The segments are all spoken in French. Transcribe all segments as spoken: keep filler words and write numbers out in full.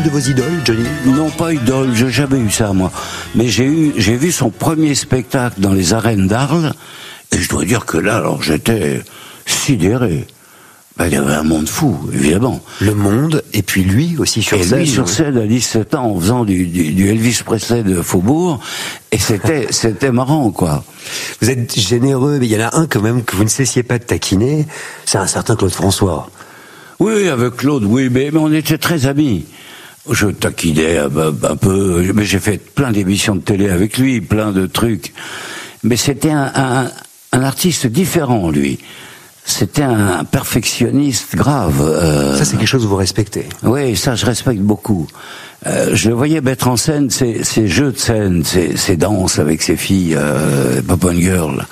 De vos idoles, Johnny? Non, pas idole, j'ai jamais eu ça, moi. Mais j'ai eu, j'ai vu son premier spectacle dans les arènes d'Arles, et je dois dire que là, alors, j'étais sidéré. Ben, il y avait un monde fou, évidemment. Le monde, et puis lui aussi sur et scène. Et lui sur scène à dix-sept ans, en faisant du, du, du Elvis Presley de Faubourg, et c'était, c'était marrant, quoi. Vous êtes généreux, mais il y en a un quand même que vous ne cessiez pas de taquiner, c'est un certain Claude François. Oui, avec Claude, oui, mais, mais on était très amis. Je taquinais un, un peu, mais j'ai fait plein d'émissions de télé avec lui, plein de trucs. Mais c'était un, un, un artiste différent, lui. C'était un perfectionniste grave. Euh... Ça, c'est quelque chose que vous respectez. Oui, ça, je respecte beaucoup. Euh, je le voyais mettre en scène ses, ses jeux de scène, ses, ses danses avec ses filles, euh, Pop and Girl.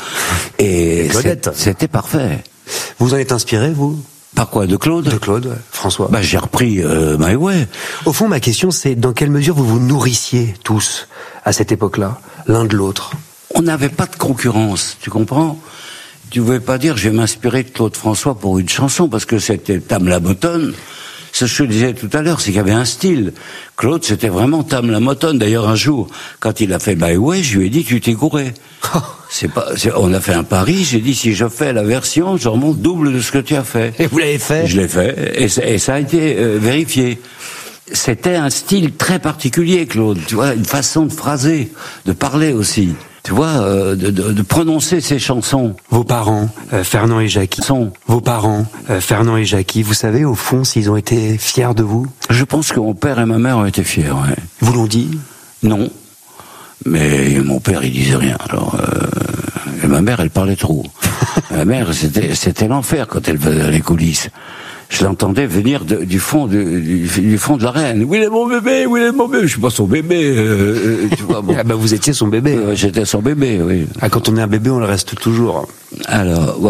Et c'était parfait. Vous en êtes inspiré, vous? Par quoi? De Claude? De Claude, ouais. François. Bah, j'ai repris euh, My Way. Au fond, ma question, c'est dans quelle mesure vous vous nourrissiez tous, à cette époque-là, l'un de l'autre? On n'avait pas de concurrence, tu comprends? Tu ne pouvais pas dire, je vais m'inspirer de Claude François pour une chanson, parce que c'était Tam la Motonne. Ce que je disais tout à l'heure, c'est qu'il y avait un style. Claude, c'était vraiment Tam la Motonne. D'ailleurs, un jour, quand il a fait My Way, je lui ai dit, tu t'es gouré. C'est pas, c'est, on a fait un pari, j'ai dit, si je fais la version, je remonte double de ce que tu as fait. Et vous l'avez fait? Je l'ai fait, et, et ça a été euh, vérifié. C'était un style très particulier, Claude, tu vois, une façon de phraser, de parler aussi. Tu vois, euh, de, de, de prononcer ses chansons. Vos parents, euh, Fernand et Jackie, sont vos parents, euh, Fernand et Jackie, vous savez, au fond, s'ils ont été fiers de vous? Je pense que mon père et ma mère ont été fiers, ouais. Vous l'ont dit? Non. Mais mon père, il disait rien. Alors, euh, et ma mère, elle parlait trop. Ma mère, c'était, c'était l'enfer quand elle faisait dans les coulisses. Je l'entendais venir de, du fond de, du, du fond de l'arène. Où il est mon bébé? Où il est mon bébé? Je suis pas son bébé. Euh, tu vois, bon. Ah bah vous étiez son bébé. Euh, j'étais son bébé, oui. Ah, quand on est un bébé, on le reste toujours. Alors,